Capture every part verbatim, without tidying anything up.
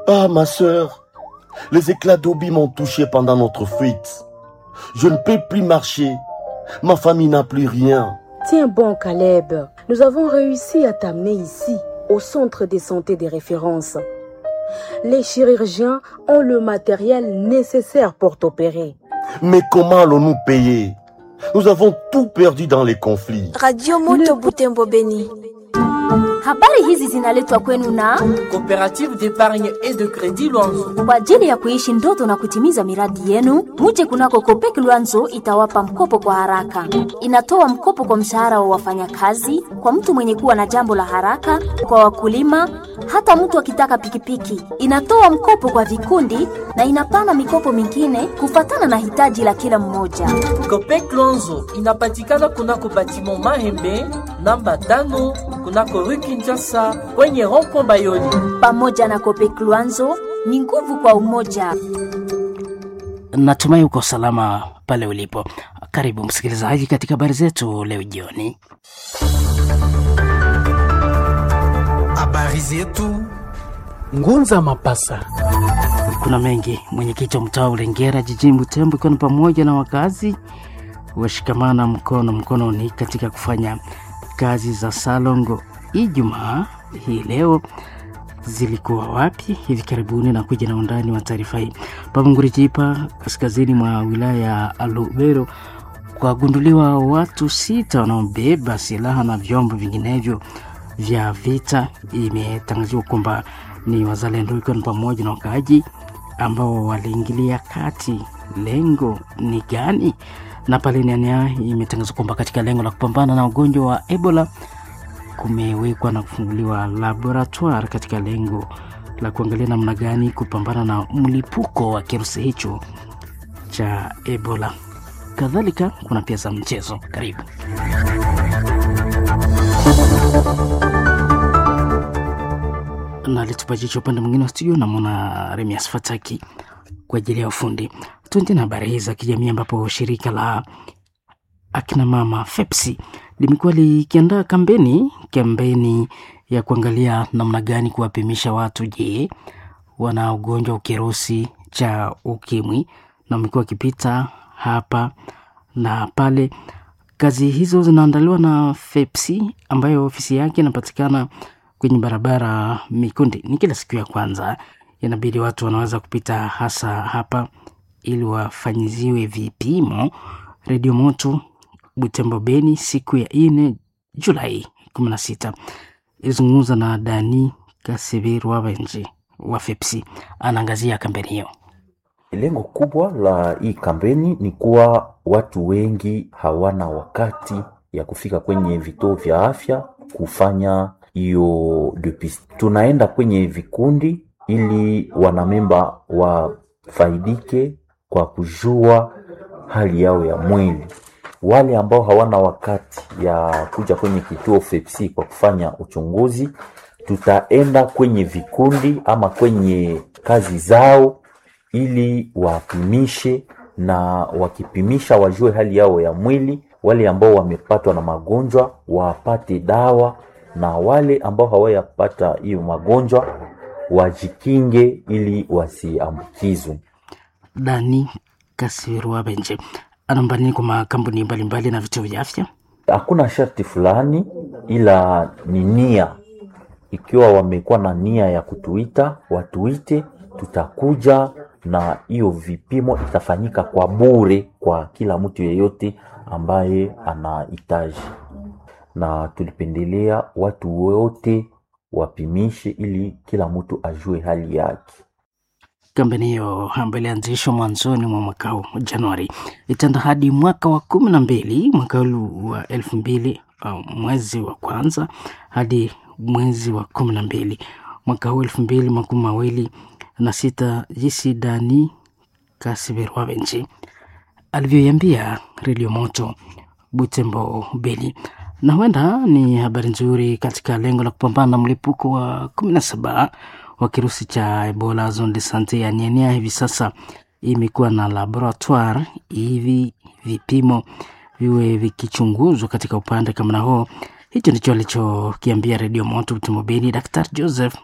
Ah, ma sœur, les éclats d'obus m'ont touché pendant notre fuite. Je ne peux plus marcher. Ma famille n'a plus rien. Tiens bon, Caleb. Nous avons réussi à t'amener ici, au centre de santé de référence. Les chirurgiens ont le matériel nécessaire pour t'opérer. Mais comment allons-nous payer? Nous avons tout perdu dans les conflits. Radio Moto Butembo Beni. Habari hizi zinaletwa kwenu na Coopérative d'épargne et de crédit Luanzo. Kwa ajili ya kuishi ndoto na kutimiza miradi yenu, muje kunako Copec Luanzo itawapa mkopo kwa haraka. Inatoa mkopo kwa mshahara wa wafanyakazi, kwa mtu mwenye kuwa na jambo la haraka, kwa wakulima, hata mtu akitaka pikipiki. Inatoa mkopo kwa vikundi na inapana mikopo mingine kufatana na hitaji la kila mmoja. Copec Luanzo inapatikana kunako batiment Mahembe namba tano kunako Rue Kinshasa kwenye rond-point Bayoni. Pamoja na Copec Luanzo ni nguvu kwa umoja. Natumai uko salama pale ulipo. Karibu msikilizaji katika habari zetu leo jioni. Habari zetu Ngunza Mapasa. Kuna mengi. Mwenyekiti wa mtaa Ulengera jijini Butembo iko pamoja na wakazi washikamana mkono mkononi katika kufanya kazi za Salongo. Ijumaa hii leo zilikuwa wapi? Hivi karibuni na kuja na undani wa taarifa hii. Pamungurijipa kaskazini mwa wilaya ya Alubero kwa gunduliwa watu sita wanaobeba silaha na vyombo vinginevyo vya vita. Imetangazwa kwamba ni wazalendo iko pamoja na wakaaji ambao waliingilia kati. Lengo ni gani? Na pale Nyanya imetangazwa kwamba katika lengo la kupambana na ugonjwa wa Ebola kumewekwa na kufunguliwa laboratoire katika lengo la kuangalia namna gani kupambana na mlipuko wa kirusi hicho cha Ebola. Kadhalika kuna pia za mchezo. Karibu. Na litupajicho upande mwingine wa studio na mwana Remias Fataki kwa ajili ya ufundi. Tuende na habari za kijamii ambapo shirika la akina mama Fepsi limekuwa likiandaa kampeni kampeni ya kuangalia namna gani kuwapimisha watu je wana ugonjwa wa kirusi cha ukimwi, na wamekuwa wakipita hapa na pale. Kazi hizo zinaandaliwa na Fepsi ambayo ofisi yake inapatikana kwenye barabara Mikundi. Ni kila siku ya kwanza inabidi watu wanaweza kupita hasa hapa ili wafanyiziwe vipimo. Radio Moto Butembo Beni siku ya nne Julai kumi na sita ilizungumza na Dani Kasibiru Wabenji wa Fepsi, anaangazia kampeni hiyo. Lengo kubwa la hii kampeni ni kuwa watu wengi hawana wakati ya kufika kwenye vituo vya afya kufanya hiyo depist. Tunaenda kwenye vikundi ili wanamemba wafaidike kwa kujua hali yao ya mwili. Wale ambao hawana wakati ya kuja kwenye kituo Fepsi kwa kufanya uchunguzi, tutaenda kwenye vikundi ama kwenye kazi zao ili wapimishe, na wakipimisha wajue hali yao ya mwili. Wale ambao wamepatwa na magonjwa wapate dawa, na wale ambao hawajapata hiyo magonjwa wajikinge ili wasiambukizwe. Dani Kasibiru Benje anambani kwa makampuni mbalimbali na vituo vya afya. Hakuna sharti fulani, ila ni nia. Ikiwa wamekuwa na nia ya kutuita, watuite, tutakuja na hiyo vipimo itafanyika kwa bure kwa kila mtu yeyote ambaye anahitaji. Na tulipendelea watu wote wapimishe ili kila mtu ajue hali yake. Kampeni hiyo ambayo ilianzishwa mwanzoni mwa mwaka huu Januari itaenda hadi mwaka wa kumi na mbili, mwaka wa elfu mbili au mwezi wa kwanza hadi mwezi wa kumi na mbili mwaka huu elfu mbili makumi mawili na sita. Jinsi Dani Kasibiru Wabenji alivyoiambia Radio Moto Butembo Beni. Na huenda ni habari nzuri katika lengo la kupambana na mlipuko wa kumi na saba wa kirusi cha Ebola. Zone de Sante ya Nyanya hivi sasa imekuwa na laboratoire hivi vipimo viwe vikichunguzwa katika upande kama na huo. Hicho ndicho alichokiambia Radio Moto Butembo Beni Daktari Joseph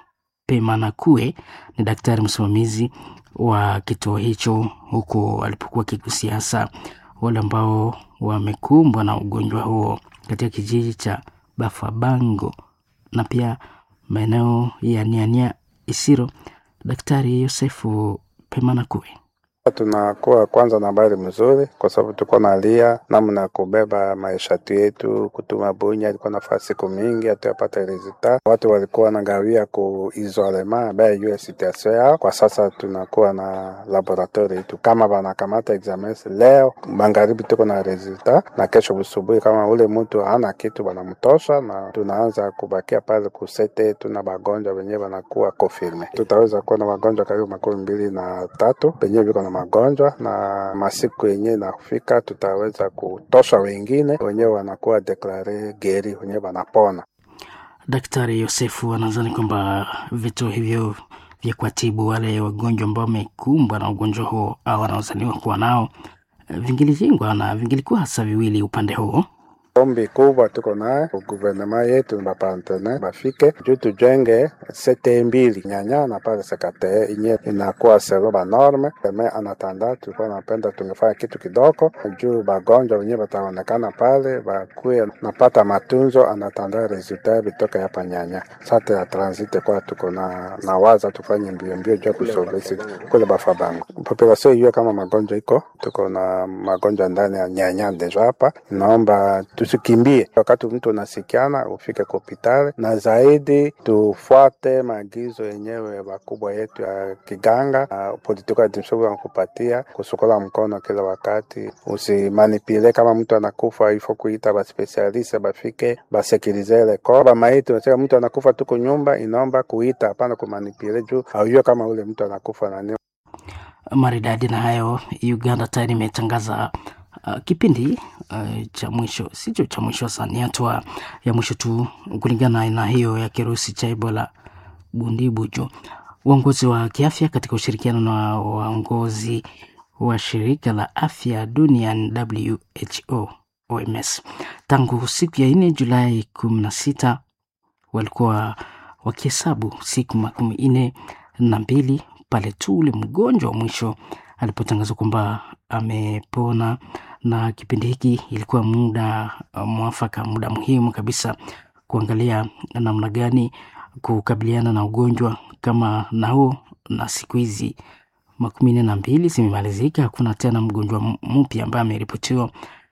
Pemanakue ni daktari msimamizi wa kituo hicho, huku alipokuwa akigusia hasa wale ambao wamekumbwa na ugonjwa huo katika kijiji cha Bafabango na pia maeneo ya Niania Isiro. Daktari Yosefu Pemanakue: tunakuwa kwanza na habari mzuri kwa sababu tuko nalia namna ya kubeba maisha yetu. Kutuma Bunya ilikuwa nafasi siku mingi hatuyapata resulta. Watu walikuwa wanagawia ku isolema bae U S T S yao. Kwa sasa tunakuwa na laboratory tu, kama wanakamata examens leo magharibi tuko na resulta, na kesho asubuhi kama ule mtu hana kitu wanamtosha, na tunaanza kubakia pale kusete. Tuna wagonjwa wenyewe wanakuwa confirme. Tutaweza kuwa na wagonjwa karibu makumi mbili na tatu wenyewe viko na magonjwa, na masiku yenyewe na kufika tutaweza kutosha wengine wenyewe wanakuwa deklare geri, wenyewe wanapona. Daktari Yosefu anadhani kwamba vituo hivyo vya kuatibu wale wagonjwa ambao wamekumbwa na ugonjwa huo au wanaozaniwa kuwa nao vingilijengwa na vingelikuwa hasa viwili upande huo. Ombi kubwa tuko naye guvernema yetu na partenaire bafike juu tujenge sete mbili nyanya na pale sekate inye inakuwa seroba norme eme anatanda. Tulikuwa napenda tungefanya kitu kidogo juu bagonjwa wenyewe bataonekana pale bakuye napata matunzo, anatanda resulta bitoka hapa nyanya. Sasa ya transit kwa tuko na nawaza tufanye mbio mbio juu kusolvesi kule Bafabango. Population hiyo kama magonjwa iko, tuko na magonjwa ndani ya nyanya deja hapa. Naomba tusikimbie wakati mtu unasikiana ufike kwa hospitali, na zaidi tufuate maagizo yenyewe wakubwa yetu ya kiganga. Uh, political administration wanakupatia kusukola mkono kila wakati, usimanipile. Kama mtu anakufa ifo kuita ba specialist bafike basekirize ile kwa maiti. Unasema mtu anakufa tuko nyumba, inaomba kuita, hapana kumanipile juu au kama ule mtu anakufa na nini. Maridadi na hayo, Uganda tayari imetangaza Uh, kipindi uh, cha mwisho, sicho cha mwisho sana, ni hatua ya mwisho tu kulingana na aina hiyo ya kirusi cha Ebola Bundibujo. Uongozi wa kiafya katika ushirikiano na waongozi wa shirika la afya duniani W H O O M S tangu siku ya nne Julai kumi na sita walikuwa wakihesabu siku makumi nne na mbili pale tu ule mgonjwa wa mwisho alipotangazwa kwamba amepona. Na kipindi hiki ilikuwa muda uh, mwafaka, muda muhimu kabisa kuangalia namna gani kukabiliana na ugonjwa kama na huo. Na siku hizi makumi nne na mbili zimemalizika, hakuna tena mgonjwa mpya ambaye ameripotiwa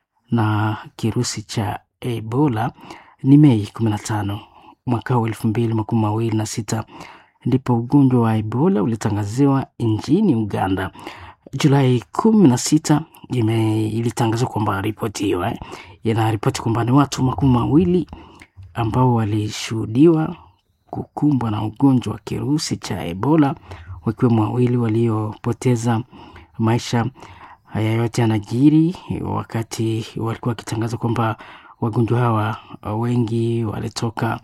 na kirusi cha Ebola. Ni Mei kumi na tano mwaka wa elfu mbili makumi mawili na sita ndipo ugonjwa wa Ebola ulitangaziwa nchini Uganda. Julai kumi na sita ime ilitangazwa kwamba ripoti hiyo eh, ina ripoti kwamba ni watu makumi mawili ambao walishuhudiwa kukumbwa na ugonjwa wa kirusi cha Ebola, wakiwemo wawili waliopoteza maisha. Haya yote yanajiri wakati walikuwa wakitangaza kwamba wagonjwa hawa wengi walitoka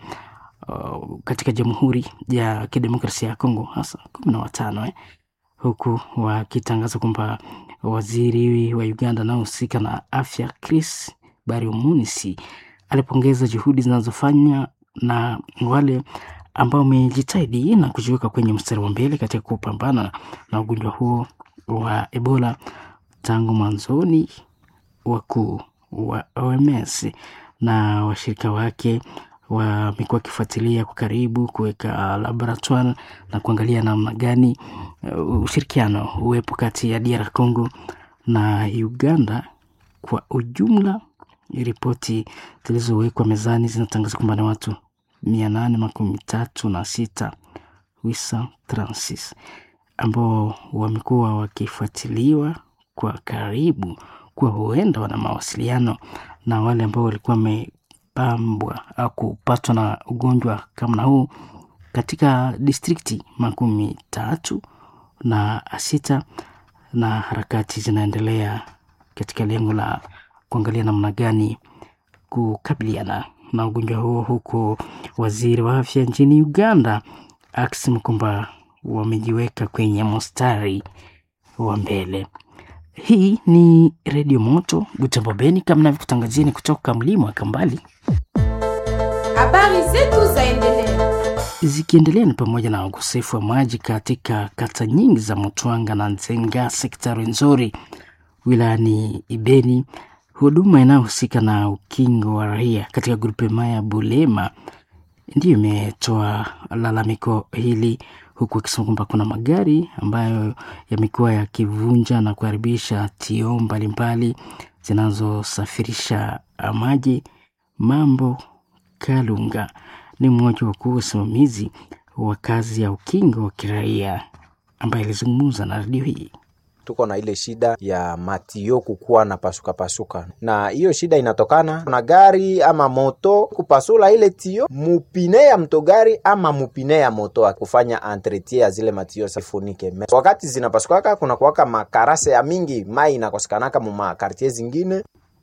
uh, katika Jamhuri ya Kidemokrasia ya Kongo, hasa kumi na watano eh, huku wakitangaza kwamba waziri wa Uganda anayehusika na afya Chris Baryomunsi alipongeza juhudi zinazofanywa na wale ambao wamejitahidi na kujiweka kwenye mstari wa mbele katika kupambana na ugonjwa huo wa Ebola tangu mwanzoni. Wakuu wa O M S na washirika wake wamekuwa wakifuatilia kwa karibu kuweka laboratoire na kuangalia namna gani uh, ushirikiano uwepo kati ya D R Congo na Uganda kwa ujumla. Ripoti zilizowekwa mezani zinatangaza kwamba ni watu mia nane makumi tatu na sita wisa transis ambao wamekuwa wakifuatiliwa kwa karibu kwa huenda wana mawasiliano na wale ambao walikuwa wamepambwa au kupatwa na ugonjwa kama huu katika distrikti makumi tatu na sita, na harakati zinaendelea katika lengo la kuangalia namna gani kukabiliana na ugonjwa huo, huko waziri wa afya nchini Uganda akisema kwamba wamejiweka kwenye mstari wa mbele. Hii ni Radio Moto Butembo Beni, kama navyokutangazieni kutoka mlima wa Kambali. Habari zetu zaendelea. zikiendelea ni pamoja na ukosefu wa maji katika kata nyingi za Mutwanga na Nzenga, sekta Rwenzori wilayani Ibeni. Huduma inayohusika na ukingo wa raia katika grupe Maya Bulema ndiyo imetoa lalamiko hili, huku akisema kwamba kuna magari ambayo yamekuwa yakivunja na kuharibisha tio mbalimbali zinazosafirisha maji. Mambo Kalunga ni mmoja wa wakuu wasimamizi wa kazi ya ukingo wa kiraia ambaye alizungumza na redio hii. Tuko na ile shida ya matio kukuwa na pasuka pasuka, na hiyo shida inatokana na gari ama moto kupasula ile tio mupine ya mtogari ama mupine ya moto kufanya entretien ya zile matio sifunike. Wakati zinapasukaka kuna kuwaka makarase ya mingi, mai inakosekanaka mu makartie zingine.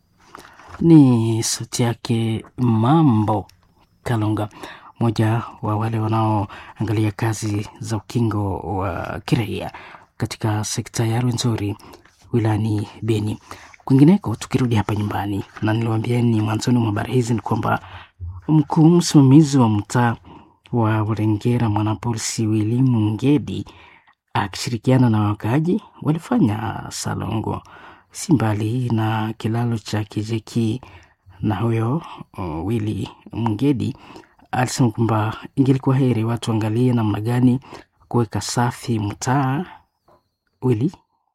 Ni sauti yake Mambo Kalunga, moja wa wale wanaoangalia kazi za ukingo wa kiraia katika sekta ya Rwenzori wilayani Beni. Kwingineko, tukirudi hapa nyumbani, na niliwaambieni mwanzoni mwa habari hizi ni kwamba mkuu msimamizi wa mtaa wa Burengera mwanapolisi Wilimu Ngedi akishirikiana na wakaaji walifanya salongo si mbali na kilalo cha Kijeki, na huyo uh, Wili Mngedi alisema kwamba ingelikuwa heri watu angalie namna gani kuweka safi mtaa. Wili,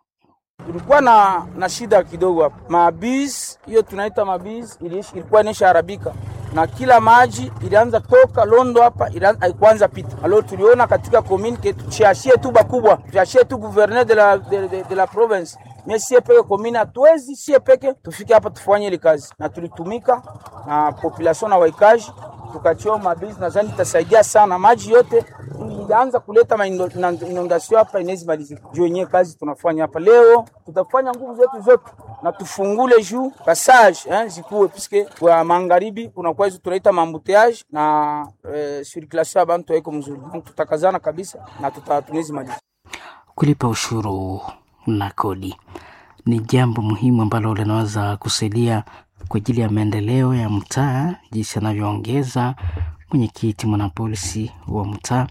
tulikuwa na na shida kidogo hapa. Mabiz hiyo tunaita mabiz ilikuwa inesha harabika na kila maji ilianza toka Londo hapa ilianza haikuanza pita. Alo tuliona katika community tuchiashie tu bakubwa, tuchiashie tu gouverneur de la de, de, de la province. Mais si peke commune hatuwezi, si peke tufike hapa tufanye ile kazi. Na tulitumika na population na waikaji tukachoma mabiz, nadhani itasaidia sana. Maji yote ilianza kuleta inondation hapa inaweza malizika. Juu yenyewe kazi tunafanya hapa leo, tutafanya nguvu zetu zote na tufungule juu passage hein zikuwe, puisque kwa magharibi kuna kwa hizo tunaita mambuteage na eh, circulation abantu iko mzuri. Tutakazana kabisa na tutatunezi maliza. Kulipa ushuru na kodi ni jambo muhimu ambalo linaweza kusaidia kwa ajili ya maendeleo ya mtaa, jinsi anavyoongeza mwenyekiti mwanapolisi wa mtaa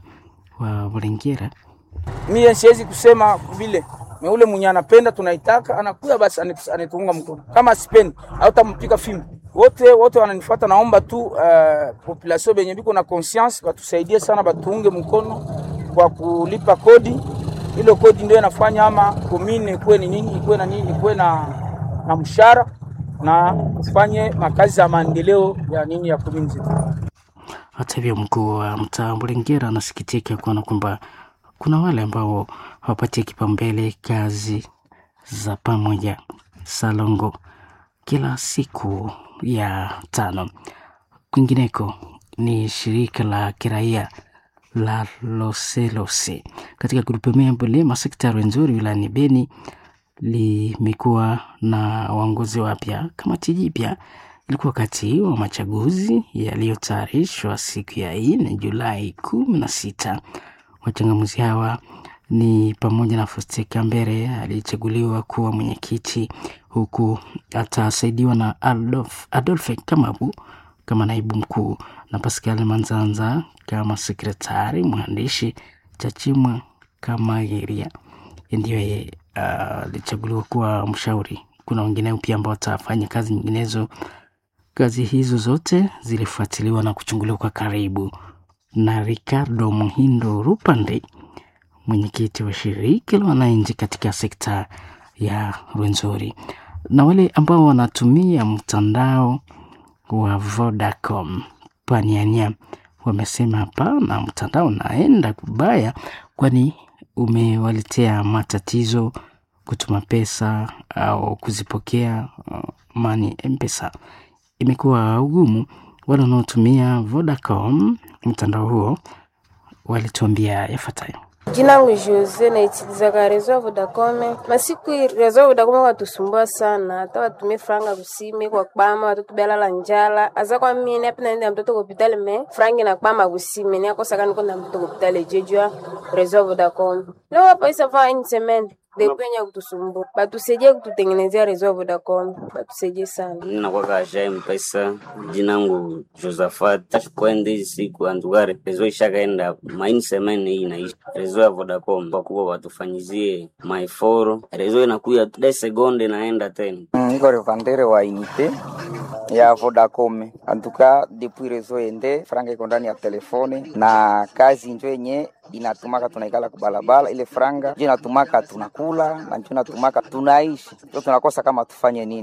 wa Burengera. Mimi siwezi kusema vile na ule mwenye anapenda tunaitaka anakuja basi anitunga mkono, kama sipendi au tampika fimu. Wote wote wananifuata, naomba tu uh, population benye biko na conscience watusaidie sana, batunge mkono kwa kulipa kodi. Ile kodi ndio inafanya ama commune ikuwe ni nini, ikuwe na nini, ikuwe na na mshahara na kufanye makazi ya maendeleo ya nini ya commune. Hata hivyo, mkuu wa mtaa Burengera anasikitika kuona kwamba kuna wale ambao hawapatii kipaumbele kazi za pamoja salongo kila siku ya tano. Kwingineko ni shirika la kiraia la Loselose katika grupu mea Bulema sekta Rwenzori wilayani Beni limekuwa na waongozi wapya. Kamati jipya ilikuwa wakati wa machaguzi yaliyotayarishwa siku ya nne Julai kumi na sita. Wachangamuzi hawa ni pamoja na Foste Kambere aliyechaguliwa kuwa mwenyekiti, huku atasaidiwa na Adolf, Adolphe Kamabu kama naibu mkuu na Pascal Manzanza kama sekretari, mwandishi Chachimwa kama Geria ndiye alichaguliwa uh, kuwa mshauri. Kuna wengine pia ambao watafanya kazi nyinginezo. Kazi hizo zote zilifuatiliwa na kuchunguliwa kwa karibu na Ricardo Muhindo Rupande, mwenyekiti wa shirika la wananchi katika sekta ya Rwenzori. Na wale ambao wanatumia mtandao wa Vodacom Paniania wamesema hapana, mtandao unaenda kubaya, kwani umewaletea matatizo kutuma pesa au kuzipokea. Uh, mani M-Pesa imekuwa ugumu. Wale wanaotumia Vodacom mtandao huo walituambia yafuatayo. Jina langu Jose na itiliza rezo Vodacom. Masiku rezo Vodacom watusumbua sana. Hata watumie franga kusime kwa kbama watoto bela la njala. Aza kwa mimi hapa naenda mtoto hospitali me frangi na kbama kusime. Ni akosa kana kwenda mtoto hospitali jejua rezo Vodacom. Leo hapa isa fa in semen. depenya kutusumbua. Batusaidie kututengenezea rezo ya Vodacom. Batusaidie sana. Nina kwa kasha M-Pesa, jina langu Josephat. Kwende siku andugare rezo ishakaenda main semene hii inaisha. Rezo ya Vodacom kwa kuwa watufanyizie maiforo. Rezo inakuya de seconde naenda tena. Niko revendere wa unité ya Vodacom. Antuka depuis rezo ende franga iko ndani ya telefone na kazi njo yenye inatumaka tunaikala kubalabala, ile franga njo inatumaka tunakula na njo inatumaka tunaishi. Ndio tunakosa kama tufanye nini.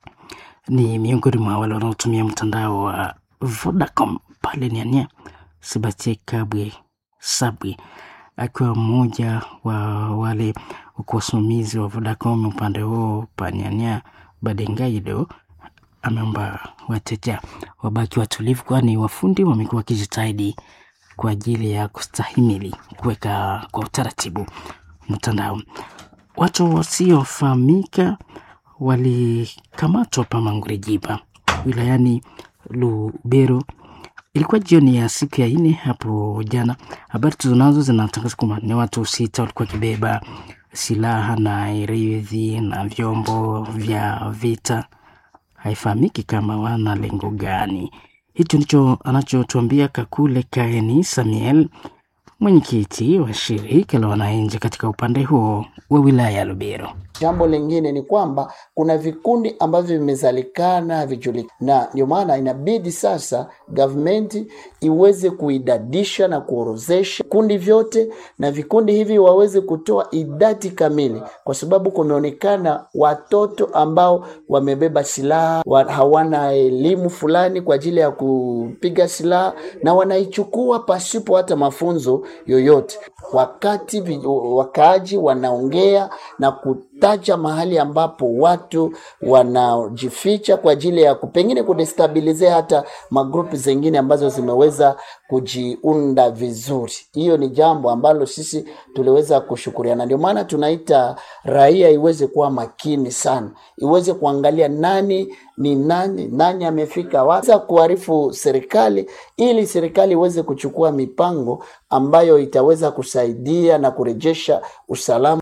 Ni miongoni mwa wale wanaotumia mtandao wa Vodacom pale Nyanya. Sebastian Kabwe Sabwe akiwa mmoja wa wale wasimamizi wa Vodacom upande huo Panyanya Badengaido, ameomba wateja wabaki watulivu, kwani wafundi wamekuwa wakijitahidi kwa ajili ya kustahimili kuweka kwa utaratibu mtandao. Watu wasiofahamika walikamatwa pa Mangurijipa wilayani Lubero. Ilikuwa jioni ya siku ya ine hapo jana. Habari tunazo zinatangaza kwamba ni watu sita walikuwa kibeba silaha na irithi na vyombo vya vita. Haifahamiki kama wana lengo gani. Hicho ndicho anachotuambia Kakule Kaeni Samuel, mwenyekiti wa shirika la wananchi katika upande huo wa wilaya ya Lubero. Jambo lingine ni kwamba kuna vikundi ambavyo vimezalikana havijulikani, na ndio maana inabidi sasa government iweze kuidadisha na kuorozesha vikundi vyote, na vikundi hivi waweze kutoa idadi kamili, kwa sababu kumeonekana watoto ambao wamebeba silaha wa, hawana elimu fulani kwa ajili ya kupiga silaha na wanaichukua pasipo hata mafunzo yoyote. Wakati wakaaji wanaongea na kutaja mahali ambapo watu wanajificha kwa ajili ya kupengine kudestabilizea hata magrupu zingine ambazo zimeweza kujiunda vizuri. Hiyo ni jambo ambalo sisi tuliweza kushukuriana. Ndio maana tunaita raia iweze kuwa makini sana, iweze kuangalia nani ni nani, nani amefika wapi, kuarifu serikali ili serikali iweze kuchukua mipango ambayo itaweza kusaidia na kurejesha usalama.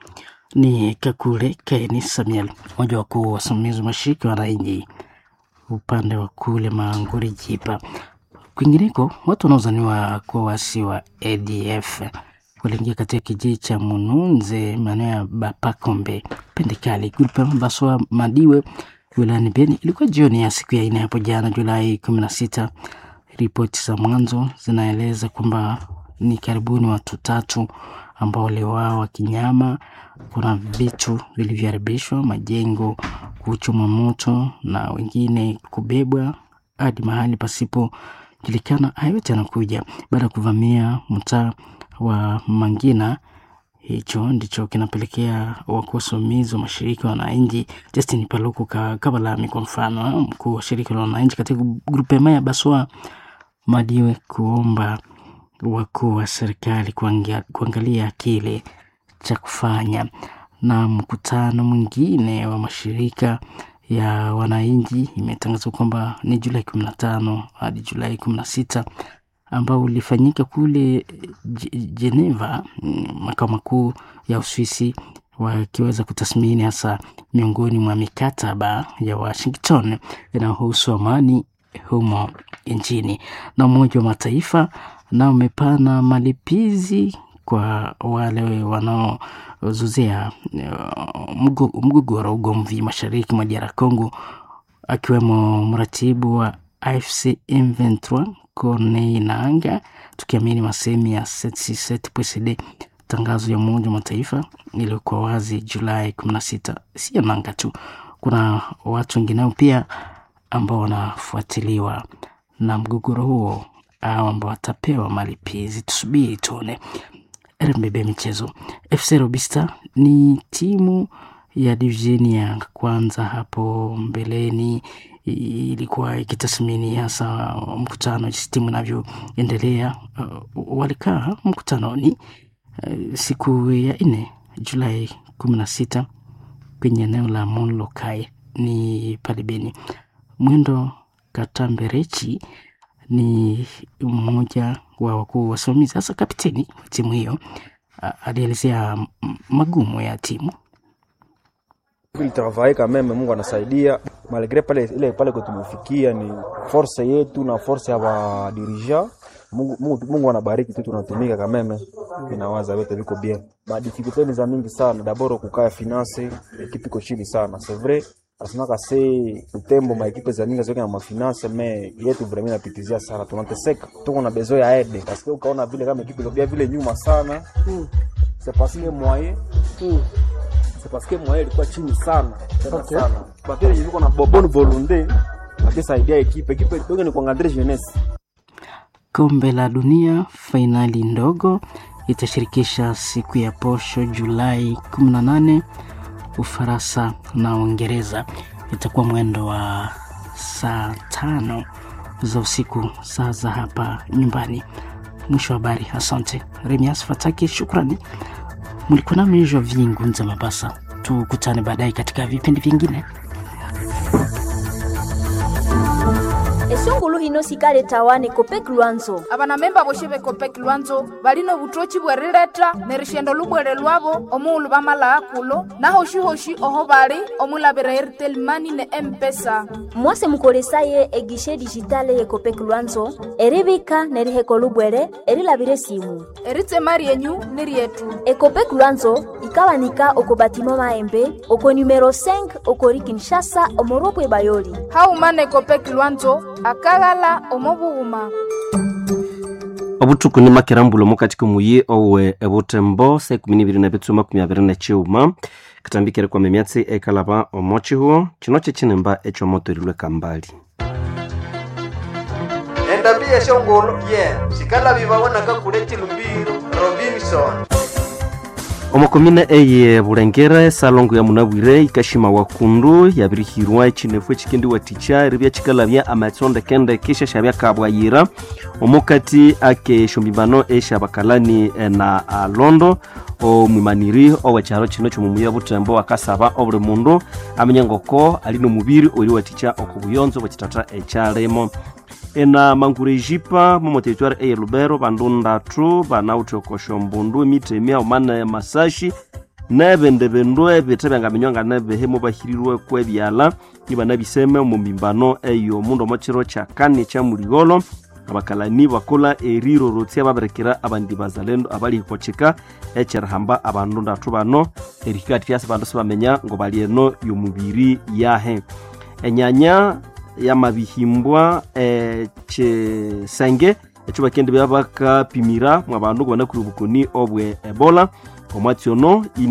Ni Kakule Kaini Samuel, mmoja wa kuu wasimamizi mashirika wananchi upande wa kule Mangurijipa. Kwingineko, watu wanaozaniwa kuwa wasi wa A D F waliingia katika kijiji cha Mununze maeneo ya Bapakombe Pendekali grupe Baswa Madiwe wilayani Beni. Ilikuwa jioni ya siku ya ine hapo jana Julai kumi na sita. Ripoti za mwanzo zinaeleza kwamba ni karibuni watu tatu ambao waliuawa kinyama. Kuna vitu vilivyoharibishwa, majengo kuchomwa moto na wengine kubebwa hadi mahali pasipo julikana. Hayo yote yanakuja baada ya kuvamia mtaa wa Mangina. Hicho ndicho kinapelekea wakosomizi wa mashirika wananchi Justin Paluku Kabalami kwa mfano, mkuu wa shirika la wananchi katika grupe maya Baswa Madiwe, kuomba wakuu wa serikali kuangalia, kuangalia kile cha kufanya. Na mkutano mwingine wa mashirika ya wananchi imetangazwa kwamba ni Julai kumi na tano hadi Julai kumi na sita ambao ulifanyika kule Geneva, makao makuu ya Uswisi, wakiweza kutathmini hasa miongoni mwa mikataba ya Washington inayohusu amani humo nchini. Na Umoja wa Mataifa na umepana malipizi kwa wale wanaozuzia mgogoro ugomvi mashariki mwa D R Congo, akiwemo mratibu wa A F C M vingt-trois Corneille Nangaa, tukiamini masemi ya C S sept P C D. Tangazo ya Umoja wa Mataifa ilikuwa wazi Julai kumi na sita. Si Nangaa tu, kuna watu wengineo pia ambao wanafuatiliwa na mgogoro huo au ambao watapewa malipizi. Tusubiri tuone. R M B B michezo. F C Robista ni timu ya divisheni ya kwanza hapo mbeleni, ilikuwa ikitathmini hasa mkutano jinsi timu inavyoendelea. Uh, walikaa mkutanoni uh, siku ya nne Julai kumi na sita kwenye eneo la Monlokai ni pale Beni. Mwendo Katamberechi ni mmoja wa wakuu wasimamizi, hasa kapiteni wa timu hiyo, alielezea magumu ya timu. Il travail quand même, Mungu anasaidia malgré pale ile pale kwa tumefikia ni force yetu na force ya ba dirigeant. Mungu, Mungu, Mungu anabariki tu tunatumika kama meme inawaza wote viko bien. Ba difficultés za mingi sana, d'abord kukaa finance equipe iko chini sana. C'est vrai, asina kase utembo ma equipe za mingi zote na ma finance mais yetu vraiment napitizia sana. Tunateseka. Tuko na besoin ya aide parce que ukaona vile kama equipe iko vile nyuma sana. Mm. C'est parce que moyen. Mm. C'est parce que moyen ilikuwa chini sana. Tena okay. Sana. Bakeri yuko na bonne volonté. Akisaidia equipe, equipe ndio ni kuangalia jeunesse. Kombe la dunia fainali ndogo itashirikisha siku ya posho Julai kumi na nane Ufaransa na Uingereza. Itakuwa mwendo wa saa tano za usiku saa za hapa nyumbani. Mwisho wa habari. Asante Remias Fataki, shukrani. Mlikuwa na mimi Jovi Ngunza Mabasa. Tukutane baadaye katika vipindi vingine. Esungulu hino sikale tawane Kopek Luanzo. Abana memba boshebe Kopek Luanzo balino butochi bwerileta nerishendo lubwere lwabo omulu bamala akulo na hoshi hoshi oho bali omulabera Airtel Money ne M-Pesa. Mwase mukolesaye egishe digitale ye Kopek Luanzo eribika neriheko lubwere erilabire simu. Eritse mari yenyu nirietu. E Kopek Luanzo ikawanika okobatimo maembe oko numero cinq okori Kinshasa omoropwe bayoli. Haumane Kopek Luanzo akagala omobuuma. Obutuku ni makirambulo mukatika muye owe ebotembo se kumi na bibiri na bituma kumi na bibiri na chiuma katambikere kwa memyatsi ekalaba omochi huo chinoche chinemba echo motorilwe kambali. Endabie shongolo ye sikala bibabona kakuleti lumbiro Robinson. Omokomina eye burengera salongo ya munabwire ikashima wakundu yabirihirwa chinefwe chikendi waticha ribya chikalabya amatsonde kende kisha shabya kabwayira omokati ake shombibano esha bakalani na alondo o mwimaniri o wacharo chino chumumuya butembo akasaba obure mundu amenyangoko alino mubiri oli waticha okubuyonzo bachitata echaremo ena mangurejipa mu territoire e Lubero bandunda tu banauto koshombundu mitemia omana masashi nebende bendwe betebanga minyonga nebe hemo bahirirwe kwebyala ibana biseme mu mimbano eyo mundo mochiro cha kane cha muligolo abakalani bakola eriro rotsia baberekera abandi bazalendo abali kocheka echerhamba abandunda tu bano erikati yase bando sebamenya ngo balieno yomubiri yahe enyanya ya mabihimbwa e che senge echuba kende byabaka pimira mu bantu gwana kuri bukoni obwe Ebola omwatyono